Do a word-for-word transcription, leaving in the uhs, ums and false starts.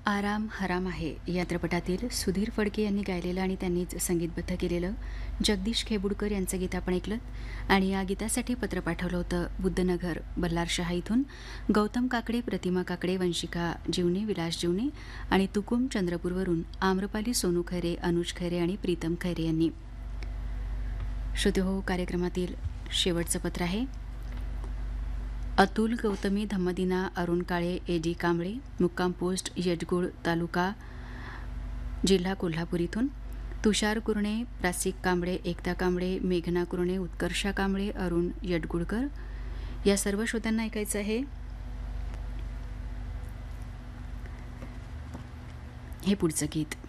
आराम हराम आहे या चित्रपटातील सुधीर फडके यांनी गायलेलं आणि त्यांनीच संगीतबद्ध केलेलं जगदीश खेबुडकर यांचं गीत आपण ऐकलं. आणि या गीतासाठी पत्र पाठवलं होतं बुद्धनगर बल्लारशहा इथून गौतम काकडे, प्रतिमा काकडे, वंशिका जीवने, विलास जीवने आणि तुकुम चंद्रपूरवरून आम्रपाली, सोनू खैरे, अनुज खैरे आणि प्रीतम खैरे यांनी. श्रोते हो, कार्यक्रमातील शेवटचं पत्र आहे. अतुल गौतमी, धम्मदिना अरुण काळे, एडी कांबळे, मुक्काम पोस्ट यजगुळ, तालुका जिल्हा कोल्हापूर इथून तुषार कुरणे, प्रासिक कांबळे, एकता कांबळे, मेघना कुरणे, उत्कर्षा कांबळे, अरुण यडगुळकर या सर्व श्रोत्यांना ऐकायचं आहे हे पुढचं गीत.